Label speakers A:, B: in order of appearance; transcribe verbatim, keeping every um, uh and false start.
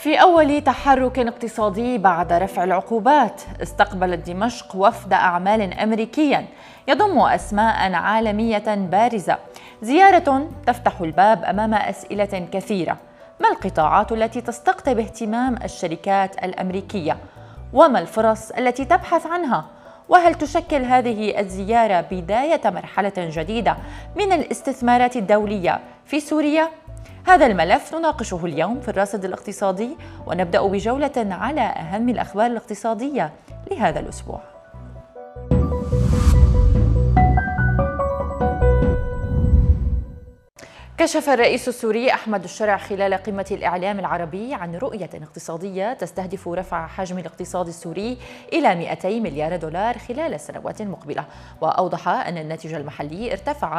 A: في أول تحرك اقتصادي بعد رفع العقوبات، استقبلت دمشق وفد أعمال أمريكيا يضم أسماء عالمية بارزة، زيارة تفتح الباب أمام أسئلة كثيرة. ما القطاعات التي تستقطب اهتمام الشركات الأمريكية؟ وما الفرص التي تبحث عنها؟ وهل تشكل هذه الزيارة بداية مرحلة جديدة من الاستثمارات الدولية في سوريا؟ هذا الملف نناقشه اليوم في الراصد الاقتصادي، ونبدأ بجولة على أهم الأخبار الاقتصادية لهذا الأسبوع. كشف الرئيس السوري أحمد الشرع خلال قمة الإعلام العربي عن رؤية اقتصادية تستهدف رفع حجم الاقتصاد السوري إلى مئتي مليار دولار خلال السنوات المقبلة، وأوضح أن الناتج المحلي ارتفع